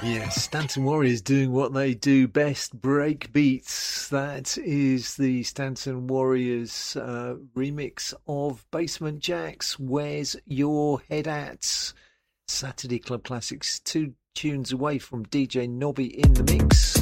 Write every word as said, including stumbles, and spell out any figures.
Yes, Stanton Warriors doing what they do best, break beats. That is the Stanton Warriors uh, remix of Basement Jaxx, Where's Your Head At? Saturday Club Classics, two tunes away from D J Nobby in the mix.